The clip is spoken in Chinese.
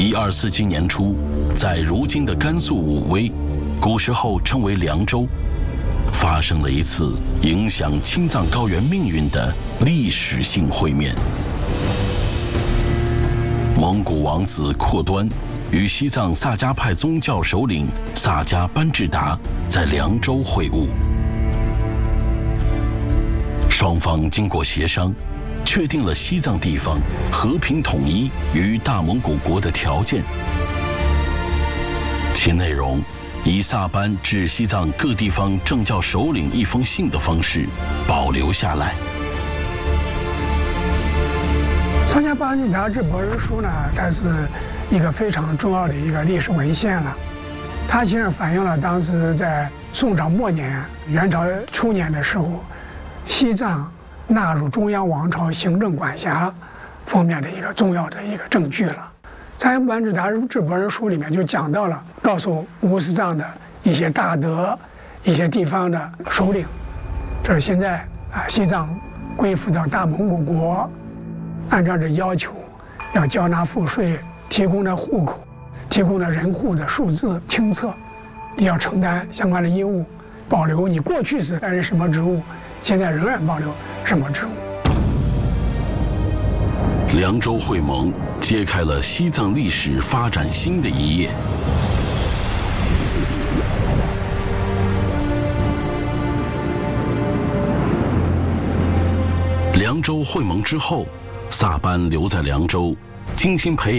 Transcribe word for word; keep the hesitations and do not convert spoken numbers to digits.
一二四七年初，在如今的甘肃武威，古时候称为凉州，发生了一次影响青藏高原命运的历史性会面。蒙古王子阔端与西藏萨迦派宗教首领萨迦班智达在凉州会晤，双方经过协商，确定了西藏地方和平统一与大蒙古国的条件。其内容以萨班致西藏各地方政教首领一封信的方式保留下来。 萨迦班智达致博人书呢，它是一个非常重要的一个历史文献了。它其实反映了当时在宋朝末年、元朝初年的时候，西藏纳入中央王朝行政管辖方面的一个重要的一个证据了。萨迦班智达致博人书里面就讲到了，告诉乌斯藏的一些大德、一些地方的首领，这是现在啊西藏归附到大蒙古国，按照这要求要交纳赋税，提供的户口，提供的人户的数字清册，也要承担相关的义务，保留你过去是担任什么职务，现在仍然保留什么职务。 凉州会盟揭开了西藏历史发展新的一页。凉州会盟之后，萨班留在凉州，精心培养